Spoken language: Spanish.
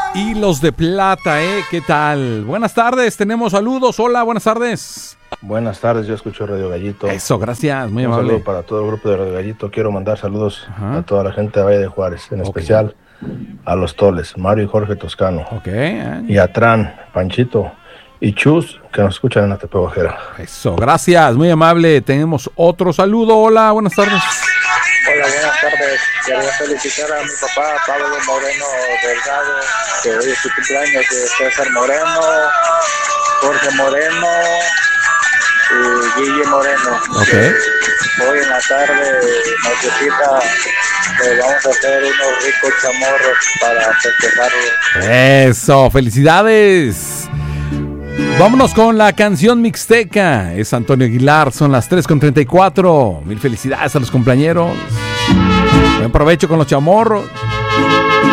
Hilos de plata, ¿qué tal? Buenas tardes, tenemos saludos. Hola, buenas tardes. Buenas tardes, yo escucho Radio Gallito. Eso, gracias, muy amable. Un saludo para todo el grupo de Radio Gallito. Quiero mandar saludos a toda la gente de Valle de Juárez, en especial a los Toles, Mario y Jorge Toscano. Y a Tran, Panchito y Chus, que nos escuchan en la Tepebajera. Eso, gracias, muy amable. Tenemos otro saludo. Hola, buenas tardes. Hola, buenas tardes. Quería felicitar a mi papá, Pablo Moreno Delgado, que hoy es su cumpleaños, de César Moreno, Jorge Moreno y Guille Moreno. Hoy en la tarde, nochecita, vamos a hacer unos ricos chamorros para festejarlo. Eso, felicidades. Vámonos con la canción mixteca. Es Antonio Aguilar, son las 3:34. Mil felicidades a los compañeros. Buen provecho con los chamorros.